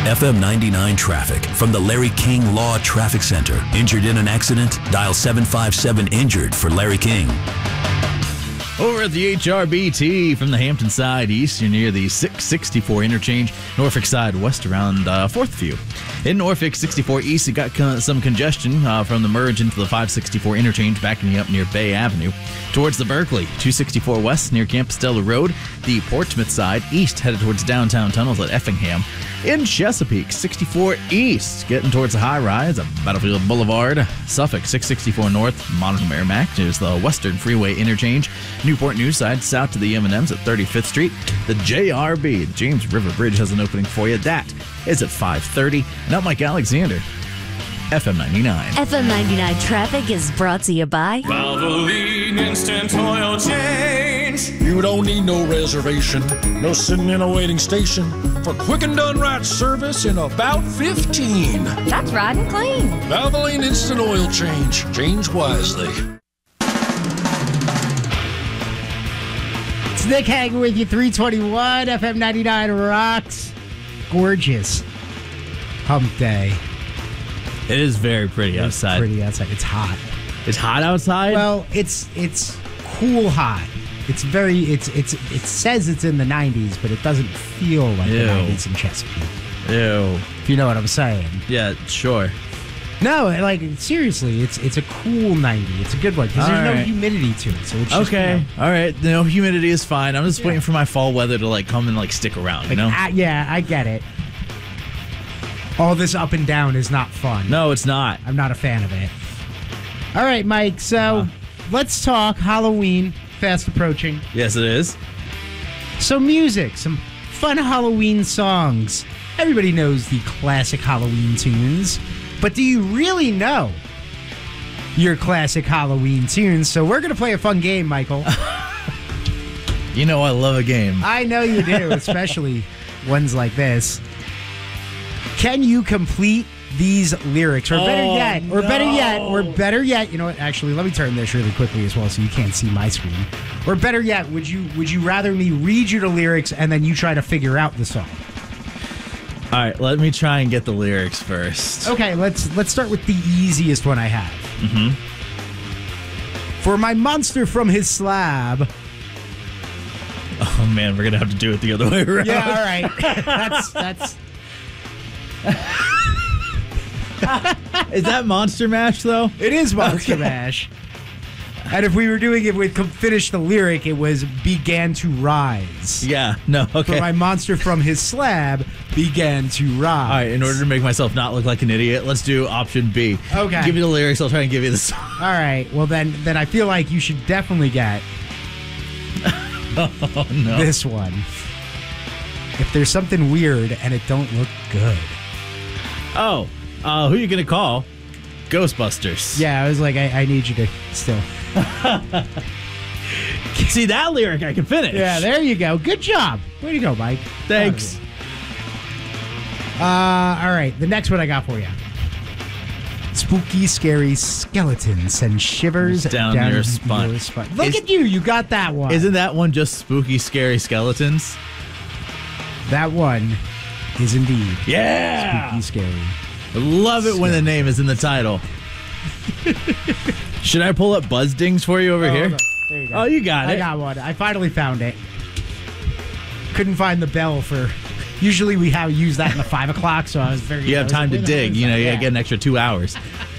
FM 99 traffic from the Larry King Law Traffic Center. Injured in an accident? Dial 757-INJURED for Larry King. Over at the HRBT from the Hampton side east, you're near the 664 interchange. Norfolk side west around 4th View. In Norfolk 64 east, you got some congestion from the merge into the 564 interchange, backing you up near Bay Avenue. Towards the Berkeley, 264 west near Campostella Road. The Portsmouth side east, headed towards downtown tunnels at Effingham. In Chesapeake, 64 east, getting towards the high rise at Battlefield Boulevard. Suffolk, 664 north, Monmouth Merrimack. There's the Western Freeway interchange. Newport News side, south to the M&Ms at 35th Street. The JRB, the James River Bridge, has an opening for you. That is at 5:30. And I'm Mike Alexander, FM 99. FM 99 traffic is brought to you by Valvoline Instant Oil Change. You don't need no reservation, no sitting in a waiting station for quick and done right service in about 15. That's right and clean. Valvoline Instant Oil Change. Change wisely. It's Nick hanging with you, 321 FM 99 rocks. Gorgeous hump day. It is very pretty outside. Pretty outside. It's hot. It's hot outside? Well, it's cool hot. It's very it says it's in the 90s, but it doesn't feel like the 90s in Chesapeake. Ew. If you know what I'm saying. Yeah, sure. No, like seriously, it's a cool 90. It's a good one because there's no humidity to it. So it's just, okay. All right. No humidity is fine. I'm just waiting for my fall weather to like come and like stick around, you know? Yeah, I get it. All this up and down is not fun. No, it's not. I'm not a fan of it. All right, Mike. So let's talk Halloween. Fast approaching. Yes, it is. So music, some fun Halloween songs. Everybody knows the classic Halloween tunes, but do you really know your classic Halloween tunes? So we're going to play a fun game, Michael. You know I love a game. I know you do, especially ones like this. Can you complete these lyrics? Or better yet, you know what? Actually, let me turn this really quickly as well so you can't see my screen. Or better yet, would you rather me read you the lyrics and then you try to figure out the song? All right, let me try and get the lyrics first. Okay, let's start with the easiest one I have. Mm-hmm. For my monster from his slab. Oh man, we're gonna have to do it the other way around. Yeah, all right. That's. Is that Monster Mash though? It is Monster Mash. And if we were doing it with finish the lyric, it was began to rise. Yeah, no, okay. For my monster from his slab began to rise. All right, in order to make myself not look like an idiot, let's do option B. Okay. Give me the lyrics, I'll try and give you the song. All right, well then I feel like you should definitely get oh, no. this one. If there's something weird and it don't look good. Oh, who are you going to call? Ghostbusters. Yeah, I was like, I need you to still. See, that lyric I can finish. Yeah, there you go. Good job. Way to go, Mike. Thanks. All right, the next one I got for you. Spooky, scary skeletons send shivers down your spine. Look at you got that one. Isn't that one just spooky, scary skeletons? That one is indeed. Yeah. Spooky, scary. I love it when the name is in the title. Should I pull up Buzz Dings for you over here? There you go. Oh, you got it. I got one. I finally found it. Couldn't find the bell for. Usually we use that in the 5 o'clock, so I was very. You have time to dig. You know, you gotta get an extra 2 hours.